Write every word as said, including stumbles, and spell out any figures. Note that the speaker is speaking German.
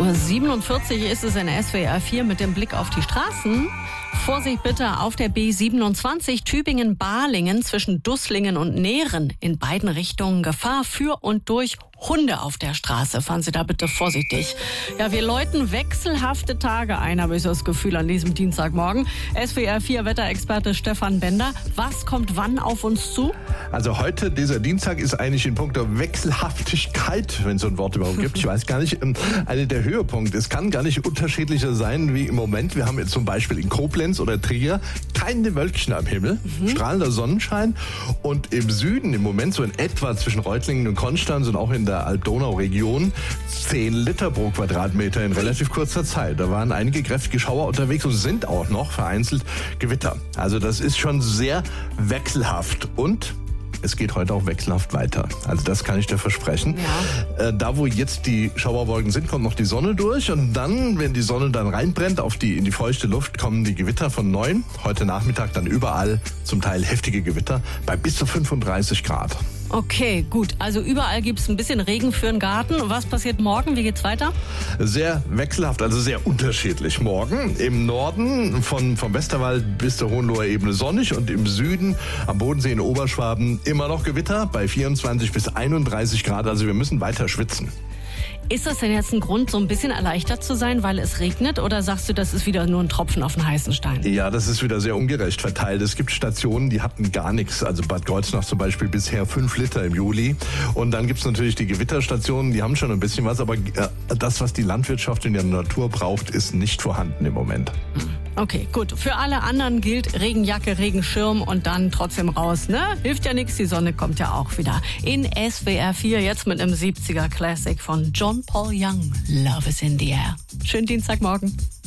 Uhr siebenundvierzig ist es in S W R vier mit dem Blick auf die Straßen. Vorsicht bitte auf der B siebenundzwanzig Tübingen-Balingen zwischen Dusslingen und Nehren. In beiden Richtungen Gefahr für und durch Hunde auf der Straße. Fahren Sie da bitte vorsichtig. Ja, wir läuten wechselhafte Tage ein, habe ich so das Gefühl an diesem Dienstagmorgen. S W R vier Wetterexperte Stefan Bender. Was kommt wann auf uns zu? Also heute, dieser Dienstag, ist eigentlich in puncto Wechselhaftigkeit, wenn es so ein Wort überhaupt gibt, ich weiß gar nicht, eine der Höhepunkte. Es kann gar nicht unterschiedlicher sein wie im Moment. Wir haben jetzt zum Beispiel in Koblenz oder Trier keine Wölkchen am Himmel, mhm. strahlender Sonnenschein. Und im Süden im Moment so in etwa zwischen Reutlingen und Konstanz und auch in der Alb-Donau-Region zehn Liter pro Quadratmeter in relativ kurzer Zeit. Da waren einige kräftige Schauer unterwegs und sind auch noch vereinzelt Gewitter. Also das ist schon sehr wechselhaft und es geht heute auch wechselhaft weiter. Also das kann ich dir versprechen. Ja. Äh, da, wo jetzt die Schauerwolken sind, kommt noch die Sonne durch. Und dann, wenn die Sonne dann reinbrennt auf die, in die feuchte Luft, kommen die Gewitter von neuem. Heute Nachmittag dann überall zum Teil heftige Gewitter bei bis zu fünfunddreißig Grad. Okay, gut. Also überall gibt es ein bisschen Regen für den Garten. Was passiert morgen? Wie geht's weiter? Sehr wechselhaft, also sehr unterschiedlich. Morgen im Norden von, vom Westerwald bis zur Hohenloher Ebene sonnig und im Süden am Bodensee in Oberschwaben immer noch Gewitter bei vierundzwanzig bis einunddreißig Grad. Also wir müssen weiter schwitzen. Ist das denn jetzt ein Grund, so ein bisschen erleichtert zu sein, weil es regnet? Oder sagst du, das ist wieder nur ein Tropfen auf den heißen Stein? Ja, das ist wieder sehr ungerecht verteilt. Es gibt Stationen, die hatten gar nichts. Also Bad Kreuznach zum Beispiel bisher fünf Liter im Juli. Und dann gibt's natürlich die Gewitterstationen, die haben schon ein bisschen was. Aber das, was die Landwirtschaft in der Natur braucht, ist nicht vorhanden im Moment. Okay, gut. Für alle anderen gilt Regenjacke, Regenschirm und dann trotzdem raus, ne? Hilft ja nichts, die Sonne kommt ja auch wieder. In S W R vier jetzt mit einem siebziger Classic von John Paul Young. Love is in the air. Schönen Dienstagmorgen.